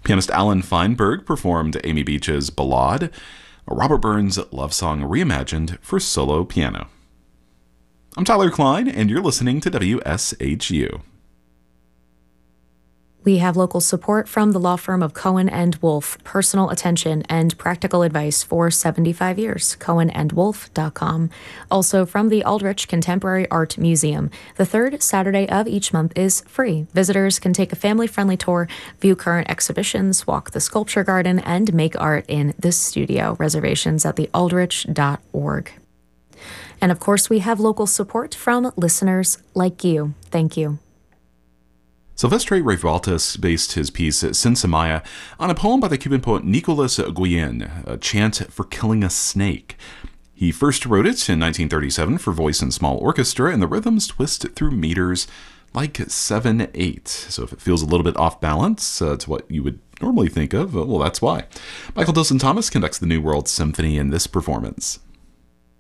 Pianist Alan Feinberg performed Amy Beach's Ballade, a Robert Burns love song reimagined for solo piano. I'm Tyler Klein, and you're listening to WSHU. We have local support from the law firm of Cohen & Wolf, personal attention and practical advice for 75 years, cohenandwolf.com. Also from the Aldrich Contemporary Art Museum. The third Saturday of each month is free. Visitors can take a family-friendly tour, view current exhibitions, walk the sculpture garden, and make art in the studio. Reservations at thealdrich.org. And of course, we have local support from listeners like you. Thank you. Silvestre Revueltas based his piece Sin Maya on a poem by the Cuban poet Nicolas Guillen, A Chant for Killing a Snake. He first wrote it in 1937 for voice and small orchestra, and the rhythms twist through meters like 7/8. So if it feels a little bit off balance to what you would normally think of, well, that's why. Michael Dilson Thomas conducts the New World Symphony in this performance.